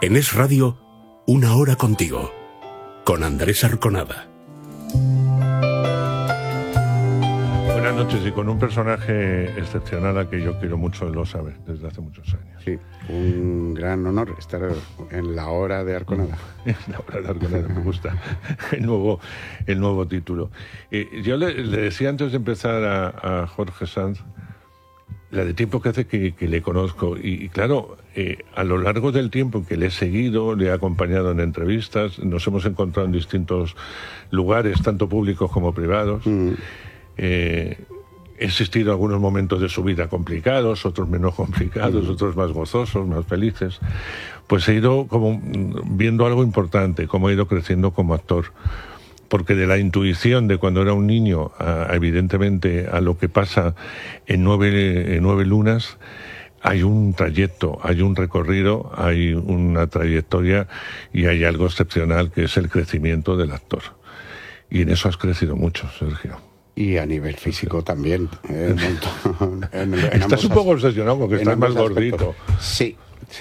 En Es Radio, una hora contigo, con Andrés Arconada. Buenas noches, y con un personaje excepcional al que yo quiero mucho, lo sabe, desde hace muchos años. Sí, un gran honor estar en la hora de Arconada. La hora de Arconada, me gusta el nuevo título. Yo le decía antes de empezar a Jorge Sanz la de tiempo que hace que le conozco, y claro, a lo largo del tiempo que le he seguido, le he acompañado en entrevistas, nos hemos encontrado en distintos lugares, tanto públicos como privados. He existido algunos momentos de su vida complicados, otros menos complicados, otros más gozosos, más felices. Pues he ido como viendo algo importante, cómo he ido creciendo como actor. Porque de la intuición de cuando era un niño, evidentemente, a lo que pasa en nueve lunas, hay un trayecto, hay un recorrido, hay una trayectoria y hay algo excepcional que es el crecimiento del actor. Y en eso has crecido mucho, Sergio. Y a nivel físico también. Estás un poco obsesionado porque estás más gordito. Sí.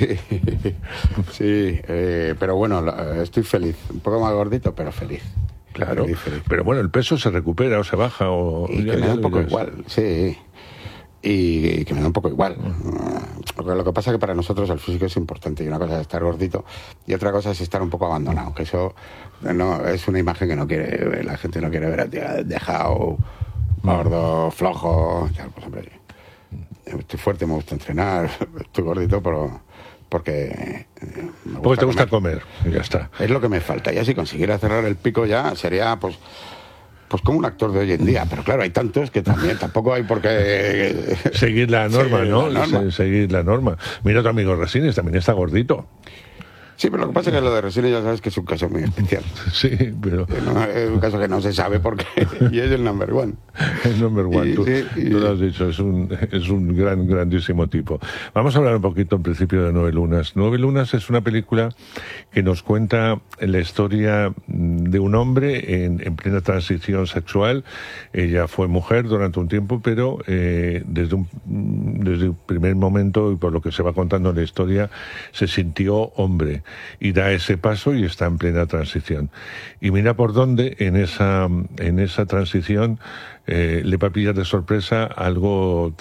Pero bueno, estoy feliz. Un poco más gordito, pero feliz. Claro, feliz. Pero bueno, el peso se recupera o se baja o... Y que me da un poco igual, sí. Y que me da un poco igual. Lo que pasa es que para nosotros el físico es importante, y una cosa es estar gordito y otra cosa es estar un poco abandonado, que eso no es una imagen que no quiere, la gente no quiere ver a ti dejado, gordo, flojo. Pues hombre, estoy fuerte, me gusta entrenar, estoy gordito, pero porque te gusta comer, y ya está. Es lo que me falta. Ya si consiguiera cerrar el pico ya sería pues como un actor de hoy en día, pero claro, hay tantos que tampoco hay por qué... Seguir la norma, ¿no? Seguir la norma. Mira, tu amigo Resines también está gordito. Sí, pero lo que pasa es que lo de Resines ya sabes que es un caso muy especial. Sí, pero... es un caso que no se sabe por qué, y es el number one. El number one, tú lo has dicho, es un grandísimo tipo. Vamos a hablar un poquito en principio de Nueve Lunas. Nueve Lunas es una película que nos cuenta la historia de un hombre en plena transición sexual. Ella fue mujer durante un tiempo, pero desde el primer momento, y por lo que se va contando en la historia, se sintió hombre. Y da ese paso y está en plena transición. Y mira por dónde en esa transición le va a pillar de sorpresa algo